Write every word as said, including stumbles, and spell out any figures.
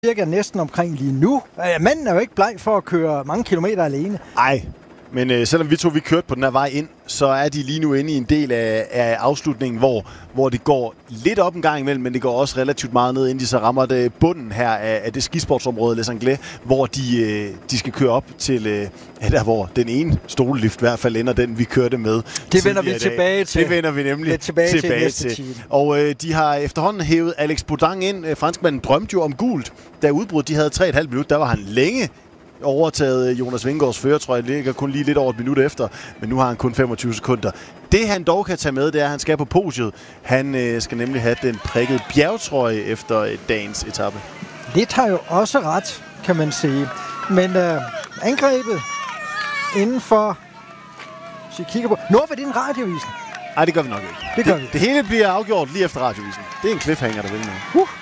cirka næsten omkring lige nu. Manden er jo ikke bleg for at køre mange kilometer alene. Nej, men øh, selvom vi to vi kørte på den her vej ind, så er de lige nu inde i en del af, af afslutningen, hvor, hvor det går lidt op en gang imellem, men det går også relativt meget ned, inden de så rammer det bunden her af, af det skisportsområde, Les Anglais, hvor de, øh, de skal køre op til, øh, ja, der hvor den ene stolelift i hvert fald ender, den vi kørte med. Det vender vi tilbage til. Det vender vi nemlig tilbage, tilbage til. til. til. Og øh, de har efterhånden hævet Alex Baudin ind. Franskmanden drømte jo om gult. Da udbruddet de havde tre komma fem minut, der var han længe overtaget Jonas Vingegaards førertrøje. Det ligger kun lige lidt over et minut efter, men nu har han kun femogtyve sekunder. Det han dog kan tage med, det er, at han skal på podiet. Han øh, skal nemlig have den prikkede bjergtrøje efter øh, dagens etape. Det har jo også ret, kan man sige. Men øh, angrebet inden for... Så jeg kigger på... Når vi din radiovisen? Nej, det gør vi nok ikke. Det gør det, vi. Det hele bliver afgjort lige efter radiovisen. Det er en cliffhanger, der vil noget. Uh.